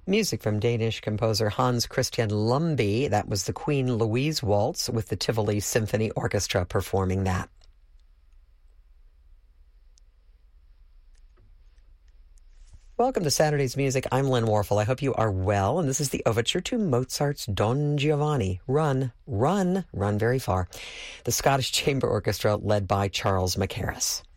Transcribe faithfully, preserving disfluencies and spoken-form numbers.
Music from Danish composer Hans Christian Lumbye. That was the Queen Louise Waltz with the Tivoli Symphony Orchestra performing that. Welcome to Saturday's Music. I'm Lynn Warfel. I hope you are well, and this is the overture to Mozart's Don Giovanni. Run, run, run very far. The Scottish Chamber Orchestra led by Charles Mackerras.